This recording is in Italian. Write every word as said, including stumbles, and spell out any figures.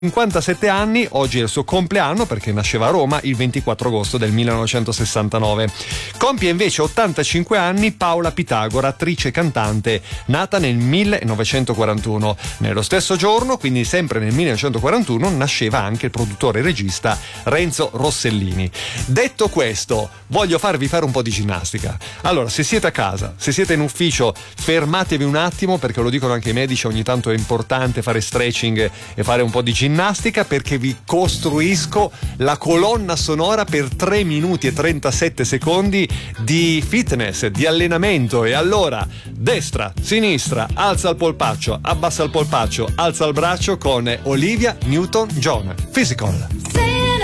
cinquantasette anni, oggi è il suo compleanno perché nasceva a Roma il ventiquattro agosto del millenovecentosessantanove. Compie invece ottantacinque anni Paola Pitagora, attrice e cantante, nata nel millenovecentoquarantuno. Nello stesso giorno, quindi sempre nel millenovecentoquarantuno, nasceva anche il produttore e regista Renzo Rossellini. Detto questo, voglio farvi fare un po' di ginnastica. Allora, se siete a casa, se siete in ufficio, fermatevi un attimo, perché lo dicono anche i medici, ogni tanto è importante fare stretching e fare un po' di ginnastica, perché vi costruisco la colonna sonora per tre minuti e trentasette secondi di fitness, di allenamento. E allora, destra, sinistra, alza il polpaccio, abbassa il polpaccio, alza il braccio con Olivia Newton-John. Physical.